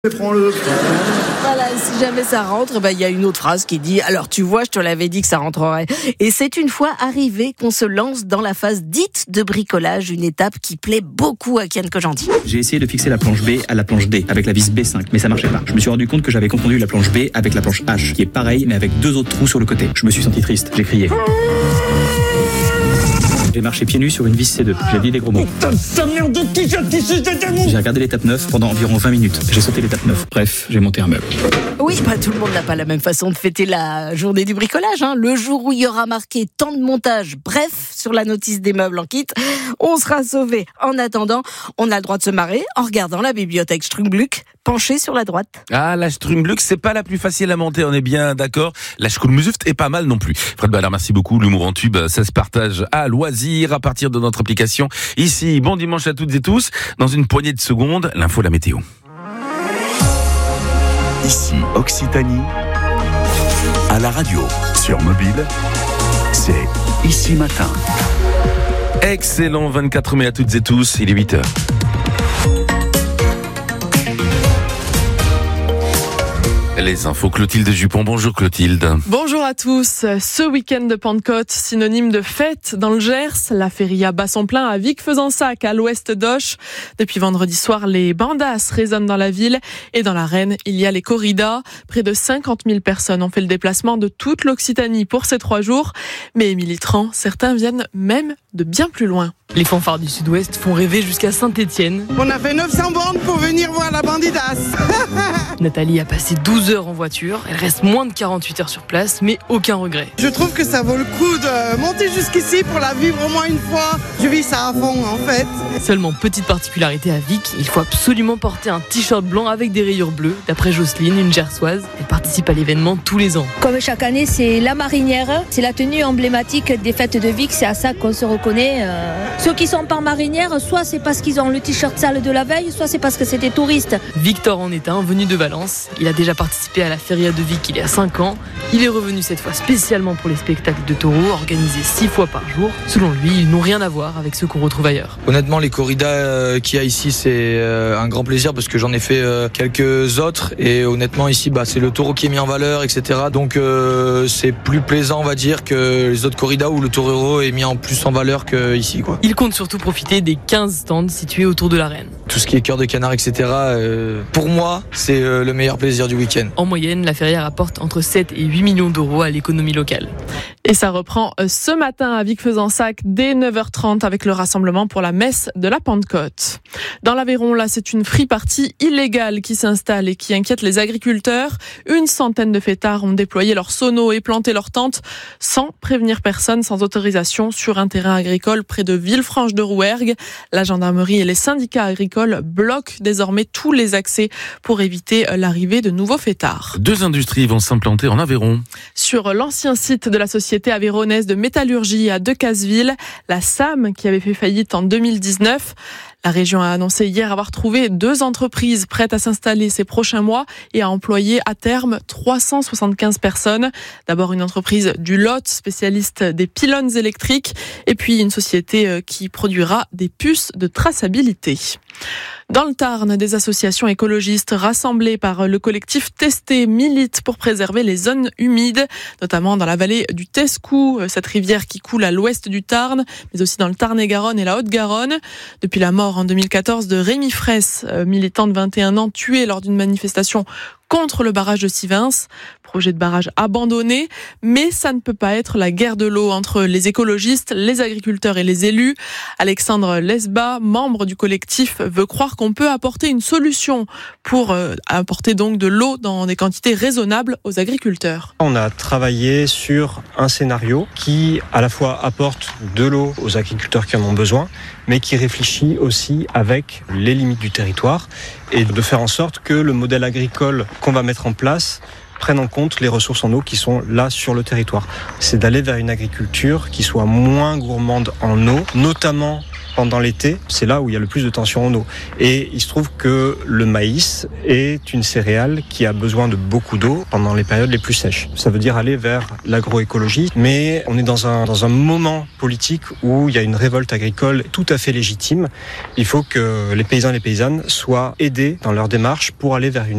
Prends-le. Voilà, si jamais ça rentre, il y a une autre phrase qui dit « Alors tu vois, je te l'avais dit que ça rentrerait ». Et c'est une fois arrivé qu'on se lance dans la phase dite de bricolage, une étape qui plaît beaucoup à Kian Kojandi. J'ai essayé de fixer la planche B à la planche D avec la vis B5, mais ça marchait pas. Je me suis rendu compte que j'avais confondu la planche B avec la planche H, qui est pareil, mais avec 2 autres trous sur le côté. Je me suis senti triste, j'ai crié. J'ai marché pieds nus sur une vis C2. J'ai dit des gros mots. J'ai regardé l'étape 9 pendant environ 20 minutes. J'ai sauté l'étape 9. Bref, j'ai monté un meuble. Oui, tout le monde n'a pas la même façon de fêter la journée du bricolage. Le jour où il y aura marqué temps de montage, bref, sur la notice des meubles en kit, on sera sauvé. En attendant, on a le droit de se marrer en regardant la bibliothèque Strungbluck penchée sur la droite. Ah, la Strungbluck, c'est pas la plus facile à monter, on est bien d'accord. La Schulmusuft est pas mal non plus. Fred Ballard, merci beaucoup. L'humour en tube, ça se partage à loisir à partir de notre application. Ici, bon dimanche à toutes et tous. Dans une poignée de secondes, l'info, la météo. Ici, Occitanie, à la radio, sur mobile, c'est Ici Matin. Excellent 24 mai à toutes et tous, il est 8h. Les infos, Clotilde Jupon. Bonjour Clotilde. Bonjour à tous. Ce week-end de Pentecôte, synonyme de fête dans le Gers, la feria bat son plein à Vic-Fezensac, à l'ouest d'Auch. Depuis vendredi soir, les bandas résonnent dans la ville et dans l'arène, il y a les corridas. Près de 50 000 personnes ont fait le déplacement de toute l'Occitanie pour ces 3 jours. Mais Émilie Tran, certains viennent même de bien plus loin. Les fanfares du sud-ouest font rêver jusqu'à Saint-Étienne. On a fait 900 bornes pour venir voir la bandidas. Nathalie a passé 12 heures en voiture. Elle reste moins de 48 heures sur place, mais aucun regret. Je trouve que ça vaut le coup de monter jusqu'ici pour la vivre au moins une fois. Je vis ça à fond en fait. Seulement, petite particularité à Vic, il faut absolument porter un t-shirt blanc avec des rayures bleues. D'après Jocelyne, une gersoise, elle participe à l'événement tous les ans. Comme chaque année, c'est la marinière. C'est la tenue emblématique des fêtes de Vic. C'est à ça qu'on se reconnaît. Ceux qui sont pas marinières, soit c'est parce qu'ils ont le t-shirt sale de la veille, soit c'est parce que c'est des touristes. Victor en est un, venu de Valence. Il a déjà participé à la feria de Vic il y a 5 ans. Il est revenu cette fois spécialement pour les spectacles de taureaux, organisés 6 fois par jour. Selon lui, ils n'ont rien à voir avec ceux qu'on retrouve ailleurs. Honnêtement, les corridas qu'il y a ici, c'est un grand plaisir parce que j'en ai fait quelques autres. Et honnêtement, ici, c'est le taureau qui est mis en valeur, etc. Donc c'est plus plaisant, on va dire, que les autres corridas où le taureau est mis en plus en valeur qu'ici, quoi. Il compte surtout profiter des 15 stands situés autour de l'arène. Tout ce qui est cœur de canard, etc. Pour moi, c'est le meilleur plaisir du week-end. En moyenne, la feria rapporte entre 7 et 8 millions d'euros à l'économie locale. Et ça reprend ce matin à Vic-Fezensac dès 9h30 avec le rassemblement pour la messe de la Pentecôte. Dans l'Aveyron, là, c'est une free-party illégale qui s'installe et qui inquiète les agriculteurs. Une centaine de fêtards ont déployé leurs sonos et planté leurs tentes sans prévenir personne, sans autorisation, sur un terrain agricole près de Villefranche-de-Rouergue. La gendarmerie et les syndicats agricoles bloquent désormais tous les accès pour éviter l'arrivée de nouveaux fêtards. 2 industries vont s'implanter en Aveyron. Sur l'ancien site de la société aveyronnaise de métallurgie à Decazeville, la SAM, qui avait fait faillite en 2019, la région a annoncé hier avoir trouvé 2 entreprises prêtes à s'installer ces prochains mois et à employer à terme 375 personnes. D'abord une entreprise du Lot, spécialiste des pylônes électriques, et puis une société qui produira des puces de traçabilité. Dans le Tarn, des associations écologistes rassemblées par le collectif Testé militent pour préserver les zones humides, notamment dans la vallée du Tescou, cette rivière qui coule à l'ouest du Tarn, mais aussi dans le Tarn-et-Garonne et la Haute-Garonne. Depuis la mort en 2014 de Rémi Fraisse, militant de 21 ans, tué lors d'une manifestation contre le barrage de Sivins, projet de barrage abandonné, mais ça ne peut pas être la guerre de l'eau entre les écologistes, les agriculteurs et les élus. Alexandre Lesba, membre du collectif, veut croire qu'on peut apporter une solution pour apporter donc de l'eau dans des quantités raisonnables aux agriculteurs. On a travaillé sur un scénario qui à la fois apporte de l'eau aux agriculteurs qui en ont besoin, mais qui réfléchit aussi avec les limites du territoire et de faire en sorte que le modèle agricole qu'on va mettre en place prenne en compte les ressources en eau qui sont là sur le territoire. C'est d'aller vers une agriculture qui soit moins gourmande en eau, notamment pendant l'été, c'est là où il y a le plus de tension en eau. Et il se trouve que le maïs est une céréale qui a besoin de beaucoup d'eau pendant les périodes les plus sèches. Ça veut dire aller vers l'agroécologie, mais on est dans un moment politique où il y a une révolte agricole tout à fait légitime. Il faut que les paysans et les paysannes soient aidés dans leur démarche pour aller vers une